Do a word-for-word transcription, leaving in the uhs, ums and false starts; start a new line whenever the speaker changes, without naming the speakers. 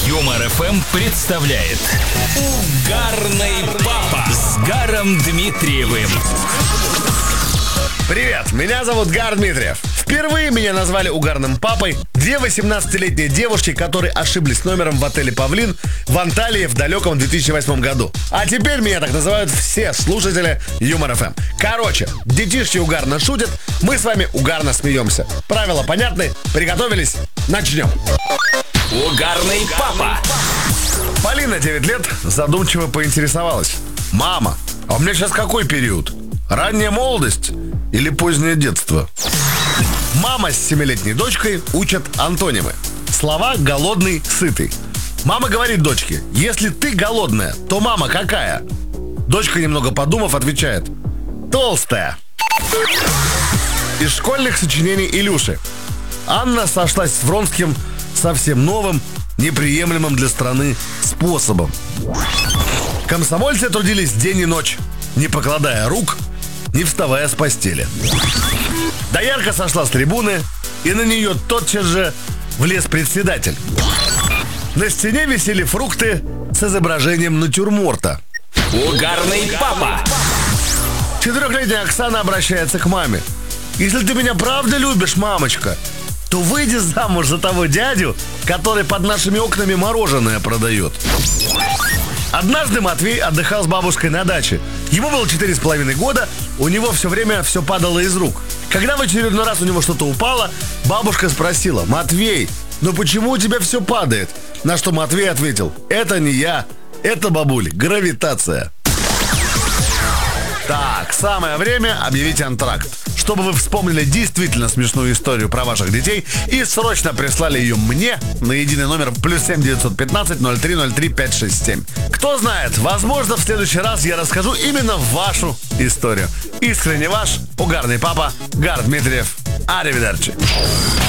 Юмор эф эм представляет Угарный папа с Гаром Дмитриевым.
Привет, меня зовут Гар Дмитриев. Впервые меня назвали угарным папой две восемнадцатилетние девушки, которые ошиблись номером в отеле «Павлин» в Анталии в далеком две тысячи восьмом году. А теперь меня так называют все слушатели Юмор эф эм. Короче, детишки угарно шутят, мы с вами угарно смеемся. Правила понятны? Приготовились? Начнем.
Угарный папа.
Полина, девять лет, задумчиво поинтересовалась: «Мама, а у меня сейчас какой период? Ранняя молодость или позднее детство?» Мама с семилетней дочкой учат антонимы. Слова «голодный», «сытый». Мама говорит дочке: «Если ты голодная, то мама какая?» Дочка, немного подумав, отвечает: «Толстая». Из школьных сочинений Илюши. Анна сошлась с Вронским совсем новым, неприемлемым для страны способом. Комсомольцы трудились день и ночь, не покладая рук, не вставая с постели. Доярка сошла с трибуны, и на нее тотчас же влез председатель. На стене висели фрукты с изображением натюрморта.
Угарный папа.
Четырехлетняя Оксана обращается к маме: «Если ты меня правда любишь, мамочка, то выйди замуж за того дядю, который под нашими окнами мороженое продает». Однажды Матвей отдыхал с бабушкой на даче. Ему было четыре с половиной года, у него все время все падало из рук. Когда в очередной раз у него что-то упало, бабушка спросила: «Матвей, ну почему у тебя все падает?» На что Матвей ответил: «Это не я, это, бабуль, гравитация». Так, самое время объявить антракт, чтобы вы вспомнили действительно смешную историю про ваших детей и срочно прислали ее мне на единый номер плюс семь девятьсот пятнадцать ноль три ноль три пять шесть семь. Кто знает, возможно, в следующий раз я расскажу именно вашу историю. Искренне ваш угарный папа Гар Дмитриев. Аривидерчи.